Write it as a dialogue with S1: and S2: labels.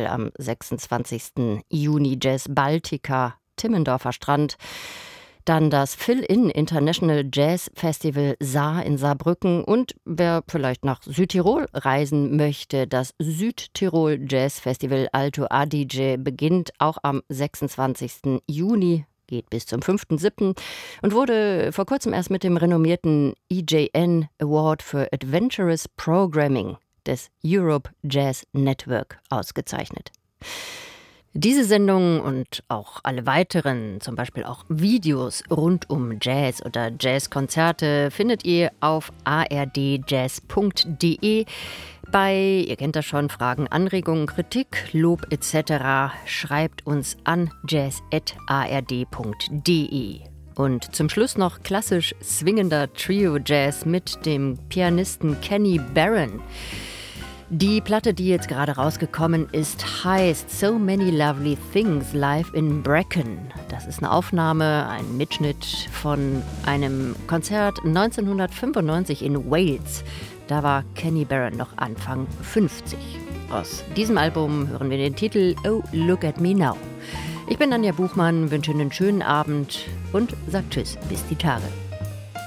S1: am 26. Juni, Jazz Baltica, Timmendorfer Strand. Dann das Fill-In International Jazz Festival Saar in Saarbrücken und wer vielleicht nach Südtirol reisen möchte, das Südtirol Jazz Festival Alto Adige beginnt auch am 26. Juni, geht bis zum 5.7. und wurde vor kurzem erst mit dem renommierten EJN Award for Adventurous Programming des Europe Jazz Network ausgezeichnet. Diese Sendung und auch alle weiteren, zum Beispiel auch Videos rund um Jazz oder Jazzkonzerte, findet ihr auf ardjazz.de. Bei, ihr kennt das schon, Fragen, Anregungen, Kritik, Lob etc. schreibt uns an jazz@ard.de. Und zum Schluss noch klassisch swingender Trio-Jazz mit dem Pianisten Kenny Barron. Die Platte, die jetzt gerade rausgekommen ist, heißt So Many Lovely Things live in Brecon. Das ist eine Aufnahme, ein Mitschnitt von einem Konzert 1995 in Wales. Da war Kenny Barron noch Anfang 50. Aus diesem Album hören wir den Titel Oh, Look at Me Now. Ich bin Anja Buchmann, wünsche einen schönen Abend und sage Tschüss, bis die Tage.